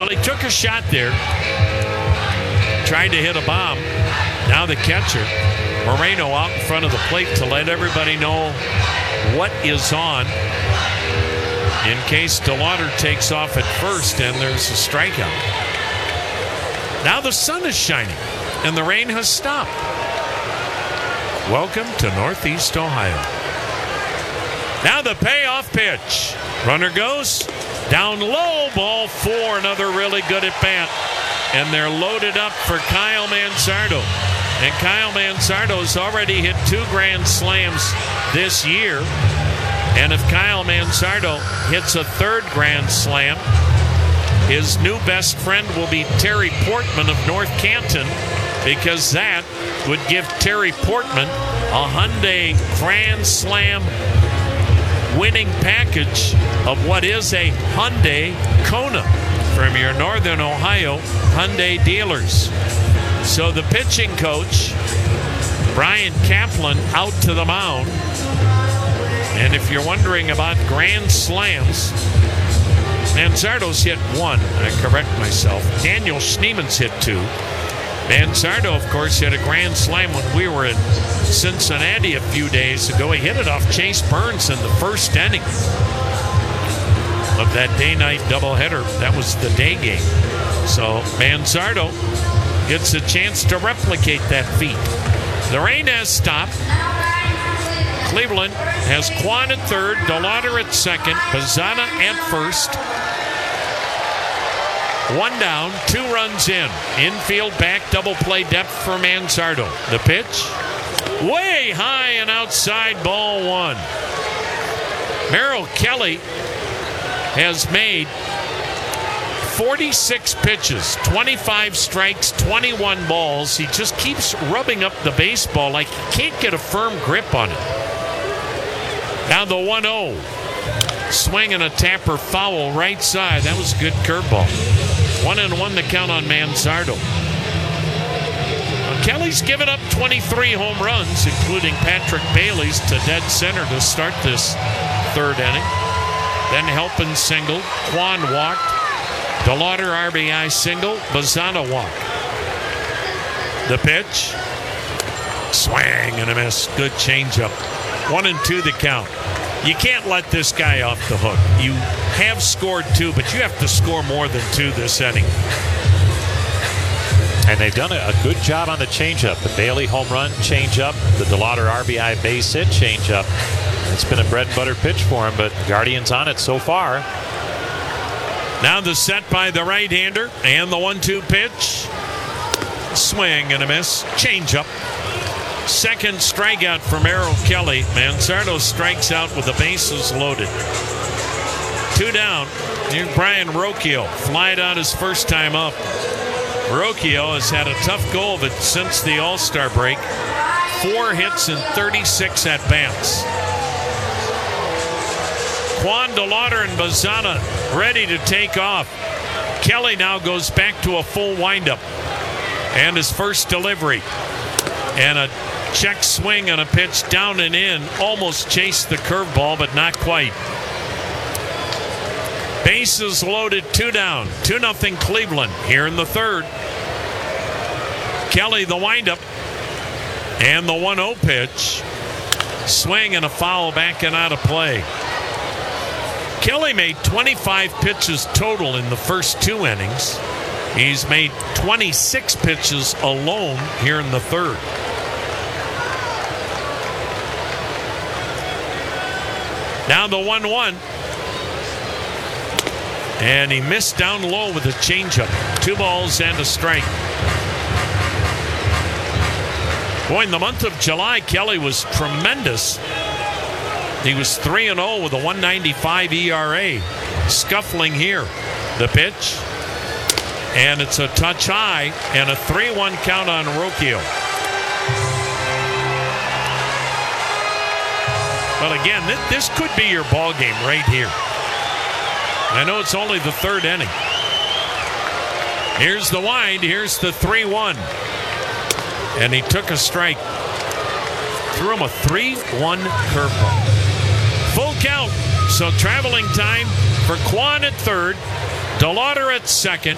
Well, he took a shot there. Tried to hit a bomb. Now the catcher, Moreno, out in front of the plate to let everybody know what is on in case DeLauder takes off at first and there's a strikeout. Now the sun is shining and the rain has stopped. Welcome to Northeast Ohio. Now the payoff pitch. Runner goes down low, ball 4, another really good at bat. And they're loaded up for Kyle Manzardo. And Kyle Manzardo has already hit 2 grand slams this year. And if Kyle Manzardo hits a 3rd grand slam, his new best friend will be Terry Portman of North Canton, because that would give Terry Portman a Hyundai Grand Slam winning package of what is a Hyundai Kona from your Northern Ohio Hyundai dealers. So the pitching coach, Brian Kaplan, out to the mound. And if you're wondering about grand slams, Manzardo's hit 1. I correct myself. Daniel Schneeman's hit 2. Manzardo, of course, hit a grand slam when we were in Cincinnati a few days ago. He hit it off Chase Burns in the first inning of that day-night doubleheader. That was the day game. So Manzardo gets a chance to replicate that feat. The rain has stopped. Cleveland has Quan at third, DeLauder at second, Bazzana at first. 1 down, 2 runs in. Infield back, double play depth for Manzardo. The pitch, way high and outside, ball 1. Merrill Kelly has made 46 pitches, 25 strikes, 21 balls. He just keeps rubbing up the baseball like he can't get a firm grip on it. Now the 1-0. Swing and a tapper foul right side. That was a good curveball. 1-1 the count on Manzardo. Well, Kelly's given up 23 home runs, including Patrick Bailey's to dead center to start this 3rd inning. Then Helpin singled, Quan walked, DeLauder RBI single, Bazzana walked. The pitch, swing and a miss. Good changeup. 1-2 the count. You can't let this guy off the hook. You have scored 2, but you have to score more than 2 this inning. And they've done a good job on the changeup. The Bailey home run, changeup. The DeLauder RBI base hit, changeup. It's been a bread and butter pitch for him, but Guardians on it so far. Now the set by the right-hander and the 1-2 pitch. Swing and a miss. Changeup. Second strikeout for Merrill Kelly. Manzardo strikes out with the bases loaded. 2 down. Here's Brian Rocchio. Flied out his first time up. Rocchio has had a tough go of it since the All-Star break. 4 hits and 36 at-bats. Quan, DeLauder, and Bazzana ready to take off. Kelly now goes back to a full windup. And his first delivery. And a check swing on a pitch down and in. Almost chased the curveball, but not quite. Bases loaded, 2 down. 2-0 Cleveland here in the 3rd. Kelly the windup. And the 1-0 pitch. Swing and a foul back and out of play. Kelly made 25 pitches total in the first 2 innings. He's made 26 pitches alone here in the 3rd. Now the 1-1. And he missed down low with a changeup. 2 balls and a strike. Boy, in the month of July, Kelly was tremendous. He was 3-0 with a 1.95 ERA. Scuffling here. The pitch. And it's a touch high and a 3-1 count on Rocchio. But again, this could be your ball game right here. I know it's only the 3rd inning. Here's the wind. Here's the 3-1. And he took a strike. Threw him a 3-1 curveball. Full count. So traveling time for Quan at 3rd, DeLauder at 2nd,